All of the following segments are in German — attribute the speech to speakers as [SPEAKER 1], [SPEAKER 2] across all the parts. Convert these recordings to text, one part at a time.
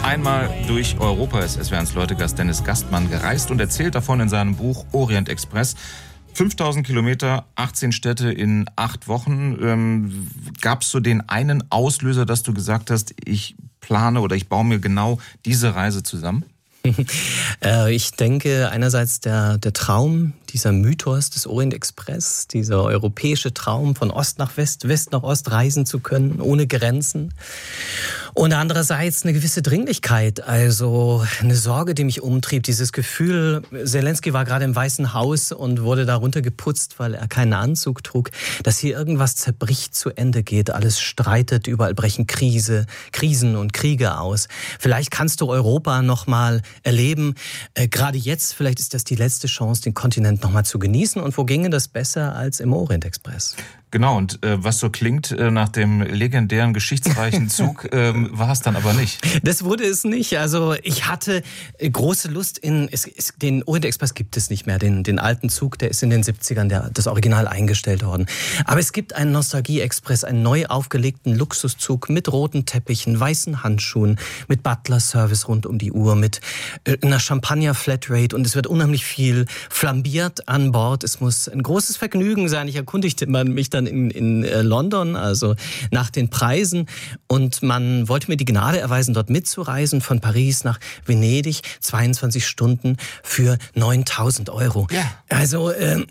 [SPEAKER 1] Einmal durch Europa ist SWR1 Leute-Gast Dennis Gastmann gereist und erzählt davon in seinem Buch Orient Express. 5000 Kilometer, 18 Städte in 8 Wochen. Gab es so den einen Auslöser, dass du gesagt hast, ich plane oder ich baue mir genau diese Reise zusammen?
[SPEAKER 2] Ich denke einerseits der Traum, dieser Mythos des Orient Express, dieser europäische Traum von Ost nach West, West nach Ost reisen zu können, ohne Grenzen. Und andererseits eine gewisse Dringlichkeit, also eine Sorge, die mich umtrieb, dieses Gefühl, Zelensky war gerade im Weißen Haus und wurde da runtergeputzt, weil er keinen Anzug trug, dass hier irgendwas zerbricht, zu Ende geht, alles streitet, überall brechen Krisen und Kriege aus. Vielleicht kannst du Europa nochmal erleben, gerade jetzt, vielleicht ist das die letzte Chance, den Kontinent nochmal zu genießen. Und wo ginge das besser als im Orient Express?
[SPEAKER 1] Genau, und was so klingt nach dem legendären, geschichtsreichen Zug, war es dann aber nicht.
[SPEAKER 2] Das wurde es nicht. Also ich hatte große Lust den Orient Express gibt es nicht mehr, den alten Zug, der ist in den 70ern, das Original eingestellt worden. Aber es gibt einen Nostalgie-Express, einen neu aufgelegten Luxuszug mit roten Teppichen, weißen Handschuhen, mit Butler-Service rund um die Uhr, mit einer Champagner-Flatrate und es wird unheimlich viel flambiert an Bord. Es muss ein großes Vergnügen sein. Ich erkundigte mich dann in London, also nach den Preisen, und man wollte mir die Gnade erweisen, dort mitzureisen von Paris nach Venedig, 22 Stunden für 9.000 Euro. Ja. Also,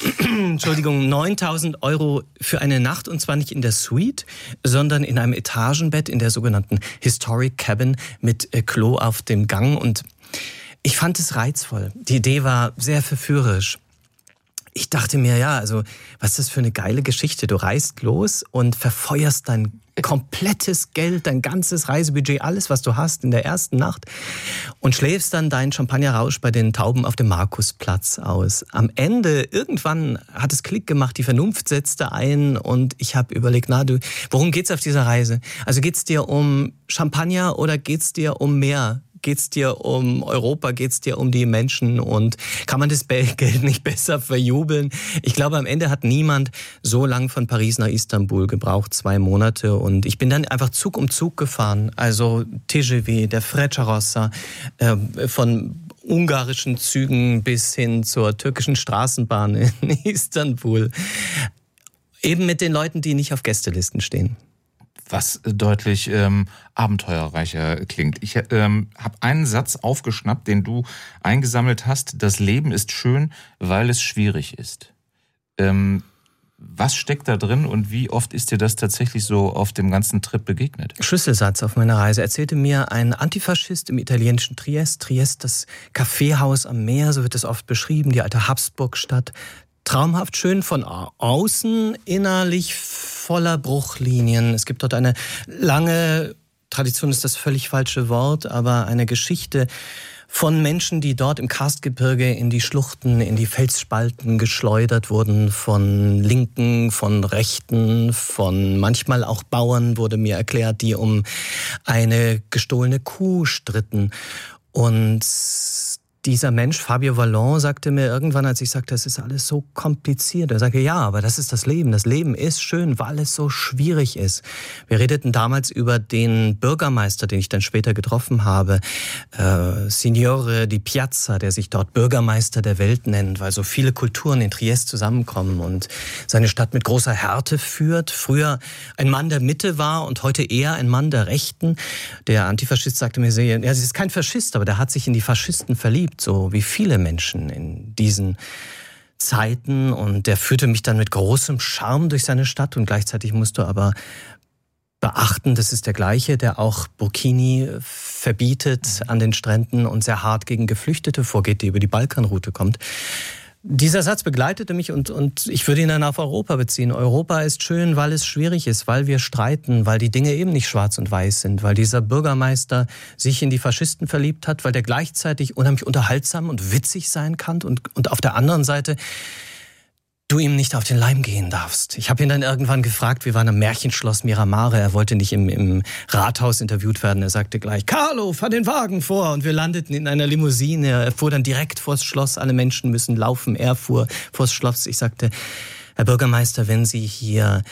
[SPEAKER 2] 9.000 Euro für eine Nacht, und zwar nicht in der Suite, sondern in einem Etagenbett in der sogenannten Historic Cabin mit Klo auf dem Gang, und ich fand es reizvoll. Die Idee war sehr verführerisch. Ich dachte mir, ja, also was ist das für eine geile Geschichte? Du reist los und verfeuerst dein komplettes Geld, dein ganzes Reisebudget, alles, was du hast in der ersten Nacht, und schläfst dann deinen Champagnerrausch bei den Tauben auf dem Markusplatz aus. Am Ende, irgendwann hat es Klick gemacht, die Vernunft setzte ein und ich habe überlegt, worum geht's auf dieser Reise? Also geht's dir um Champagner oder geht's dir um mehr? Geht's dir um Europa, geht's dir um die Menschen, und kann man das Geld nicht besser verjubeln? Ich glaube, am Ende hat niemand so lang von Paris nach Istanbul gebraucht, 2 Monate, und ich bin dann einfach Zug um Zug gefahren, also TGV, der Frecciarossa, von ungarischen Zügen bis hin zur türkischen Straßenbahn in Istanbul, eben mit den Leuten, die nicht auf Gästelisten stehen.
[SPEAKER 1] Was deutlich abenteuerreicher klingt. Ich habe einen Satz aufgeschnappt, den du eingesammelt hast. Das Leben ist schön, weil es schwierig ist. Was steckt da drin und wie oft ist dir das tatsächlich so auf dem ganzen Trip begegnet?
[SPEAKER 2] Schlüsselsatz auf meiner Reise erzählte mir ein Antifaschist im italienischen Triest. Triest, das Kaffeehaus am Meer, so wird es oft beschrieben, die alte Habsburgstadt. Traumhaft schön von außen, innerlich voller Bruchlinien. Es gibt dort eine lange, Tradition ist das völlig falsche Wort, aber eine Geschichte von Menschen, die dort im Karstgebirge in die Schluchten, in die Felsspalten geschleudert wurden, von Linken, von Rechten, von manchmal auch Bauern, wurde mir erklärt, die um eine gestohlene Kuh stritten. Und dieser Mensch, Fabio Vallon, sagte mir irgendwann, als ich sagte, das ist alles so kompliziert. Er sagte, ja, aber das ist das Leben. Das Leben ist schön, weil es so schwierig ist. Wir redeten damals über den Bürgermeister, den ich dann später getroffen habe, Signore di Piazza, der sich dort Bürgermeister der Welt nennt, weil so viele Kulturen in Triest zusammenkommen und seine Stadt mit großer Härte führt. Früher ein Mann der Mitte war und heute eher ein Mann der Rechten. Der Antifaschist sagte mir, er ist kein Faschist, aber der hat sich in die Faschisten verliebt, so wie viele Menschen in diesen Zeiten, und der führte mich dann mit großem Charme durch seine Stadt, und gleichzeitig musst du aber beachten, das ist der gleiche, der auch Burkini verbietet an den Stränden und sehr hart gegen Geflüchtete vorgeht, die über die Balkanroute kommt. Dieser Satz begleitete mich, und ich würde ihn dann auf Europa beziehen. Europa ist schön, weil es schwierig ist, weil wir streiten, weil die Dinge eben nicht schwarz und weiß sind, weil dieser Bürgermeister sich in die Faschisten verliebt hat, weil der gleichzeitig unheimlich unterhaltsam und witzig sein kann, und auf der anderen Seite du ihm nicht auf den Leim gehen darfst. Ich habe ihn dann irgendwann gefragt, wir waren am Märchenschloss Miramare, er wollte nicht im Rathaus interviewt werden, er sagte gleich, Carlo, fahr den Wagen vor, und wir landeten in einer Limousine, er fuhr dann direkt vors Schloss, alle Menschen müssen laufen, er fuhr vors Schloss. Ich sagte, Herr Bürgermeister, wenn Sie hier